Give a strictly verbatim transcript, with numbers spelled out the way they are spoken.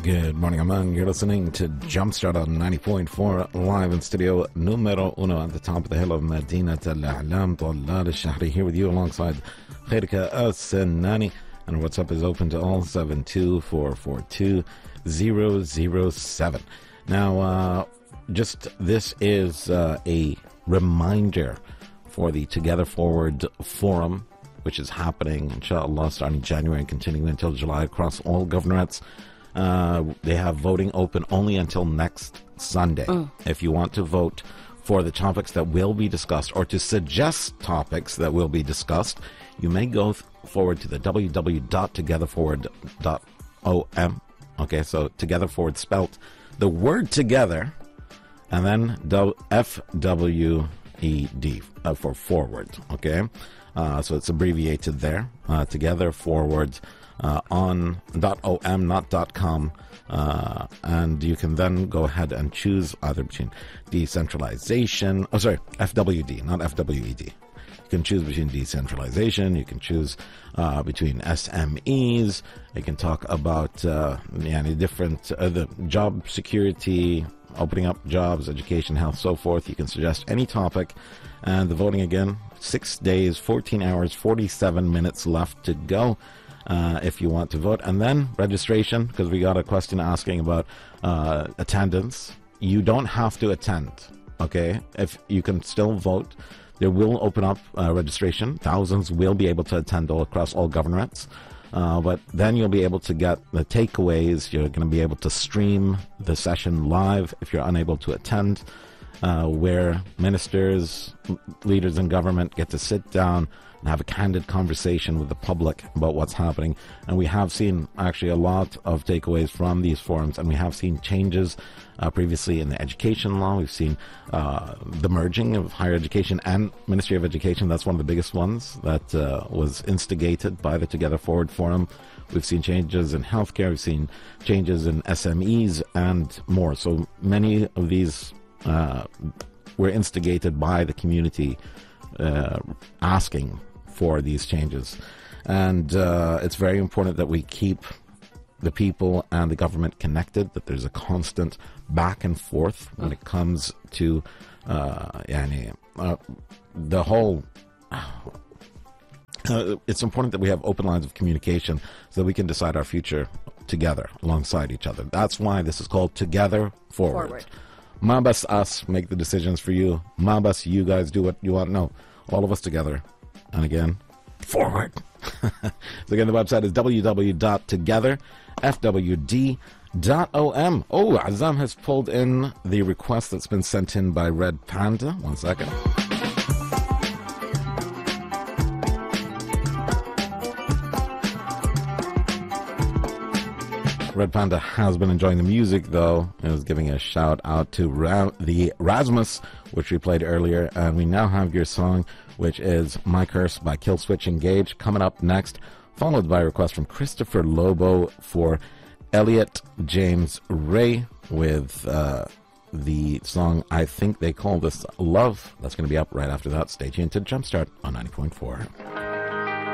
Good morning, Amman. You're listening to Jumpstart on ninety point four live in studio numero uno at the top of the hill of Madinat Al-A'lam, Talal Al-Shahri, here with you alongside Khairika As-Sannani. And our WhatsApp is open to all, seven two four four two zero zero seven. Now, uh, just this is uh, a reminder for the Together Forward Forum, which is happening, inshallah, starting January and continuing until July across all governorates. Uh, they have voting open only until next Sunday. Mm. If you want to vote for the topics that will be discussed or to suggest topics that will be discussed, you may go th- forward to the w w w dot together forward dot o m. Okay, so Together Forward spelt the word together and then F W E D uh, for forward. Okay, uh, so it's abbreviated there. Uh, Together Forward. Uh, on .om, not .com, uh, and you can then go ahead and choose either between decentralization, oh sorry, F W D, not F W E D. You can choose between decentralization, you can choose uh, between S M Es, you can talk about uh, yani different, uh, the job security, opening up jobs, education, health, so forth. You can suggest any topic, and the voting again, six days, fourteen hours, forty-seven minutes left to go. Uh, if you want to vote. And then registration, because we got a question asking about uh, attendance. You don't have to attend, okay? If you can still vote, there will open up uh, registration. Thousands will be able to attend all across all governorates. Uh, but then you'll be able to get the takeaways. You're going to be able to stream the session live if you're unable to attend, uh, where ministers, leaders in government get to sit down and have a candid conversation with the public about what's happening. And we have seen actually a lot of takeaways from these forums, and we have seen changes uh, previously in the education law. We've seen uh, the merging of higher education and Ministry of Education. That's one of the biggest ones that uh, was instigated by the Together Forward Forum. We've seen changes in healthcare. We've seen changes in S M Es and more. So many of these uh, were instigated by the community uh, asking for these changes. And uh, it's very important that we keep the people and the government connected, that there's a constant back and forth when it comes to uh, yani, uh, the whole... Uh, it's important that we have open lines of communication so that we can decide our future together, alongside each other. That's why this is called Together Forward. Forward. Mabas us make the decisions for you. Mabas you guys do what you want. No, all of us together. And again, forward. So again, the website is w w w dot together f w d dot o m. Oh, Azam has pulled in the request that's been sent in by Red Panda. One second. Red Panda has been enjoying the music, though. It was giving a shout out to Ra- the Rasmus, which we played earlier. And we now have your song, which is My Curse by Killswitch Engage, coming up next, followed by a request from Christopher Lobo for Elliot James Ray with uh, the song I think they call this Love. That's going to be up right after that. Stay tuned to Jumpstart on ninety point four.